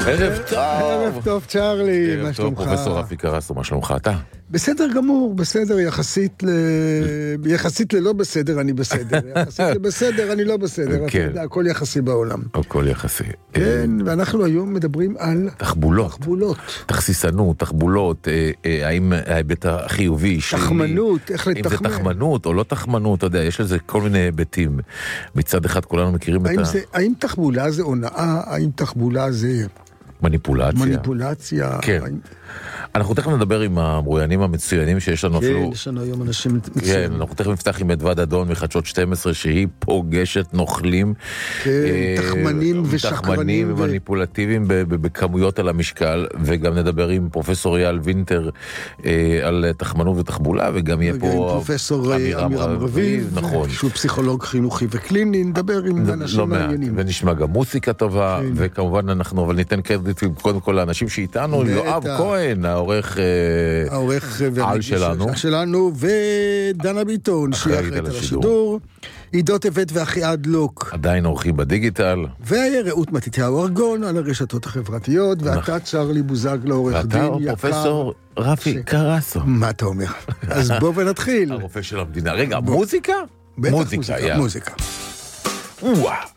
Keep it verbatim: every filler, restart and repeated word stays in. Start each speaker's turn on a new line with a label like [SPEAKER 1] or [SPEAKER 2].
[SPEAKER 1] ערב טוב.
[SPEAKER 2] ערב טוב, צ'רלי, מה שלומך?
[SPEAKER 1] פרופסור רפי קרסו, מה שלומך אתה?
[SPEAKER 2] בסדר גמור, בסדר, יחסית ל... יחסית ללא בסדר, אני בסדר. יחסית לבסדר, אני לא בסדר.
[SPEAKER 1] כן.
[SPEAKER 2] הכל יחסי בעולם.
[SPEAKER 1] הכל יחסי.
[SPEAKER 2] כן, ואנחנו היום מדברים על...
[SPEAKER 1] תחבולות.
[SPEAKER 2] תחבולות.
[SPEAKER 1] תכסיסנות, תחבולות, האם ההיבט החיובי, שלי...
[SPEAKER 2] תחמנות, איך לתחמן.
[SPEAKER 1] אם זה תחמנות או לא תחמנות, אתה יודע, יש לזה כל מיני היבטים. מצד אחד כולנו מכירים את ה...
[SPEAKER 2] זה, האם תחבולה זה הונאה? האם תחבולה זה...
[SPEAKER 1] מניפולציה.
[SPEAKER 2] מניפולציה.
[SPEAKER 1] כן.
[SPEAKER 2] האם...
[SPEAKER 1] אנחנו תכף נדבר עם המרואיינים המצוינים שיש לנו אפילו...
[SPEAKER 2] כן, יש לנו היום אנשים מצוינים.
[SPEAKER 1] כן, אנחנו תכף נפתח עם אדוה דדון מחדשות שתים עשרה, שהיא פוגשת נוכלים.
[SPEAKER 2] כן, תחמנים ושקרנים.
[SPEAKER 1] תחמנים ומניפולטיביים בכמויות על המשקל, וגם נדבר עם פרופסור יעל וינטר על תחמנות ותחבולה, וגם יהיה פה...
[SPEAKER 2] פרופסור אמירם רביב,
[SPEAKER 1] נכון.
[SPEAKER 2] שהוא פסיכולוג חינוכי וקליני, נדבר עם אנשים מעניינים.
[SPEAKER 1] ונשמע גם מוסיקה טובה, וכמובן אנחנו, אבל ניתן קרדיט קודם כל לאנשים שאיתנו, יואב כהן, העורך על שלנו.
[SPEAKER 2] שלנו, ודנה ביטון, שהיא אחראית על השידור. עידו טבת ואחיעד לוק.
[SPEAKER 1] עדיין עורכים בדיגיטל.
[SPEAKER 2] ורעות מתתיהו ארגון על הרשתות החברתיות, ואתה צ'רלי בוזגלו, עורך דין יקר.
[SPEAKER 1] ואתה פרופסור רפי קרסו.
[SPEAKER 2] מה אתה אומר? אז בוא ונתחיל.
[SPEAKER 1] הרופא של המדינה. רגע, מוזיקה?
[SPEAKER 2] מוזיקה, מוזיקה.
[SPEAKER 1] וואו.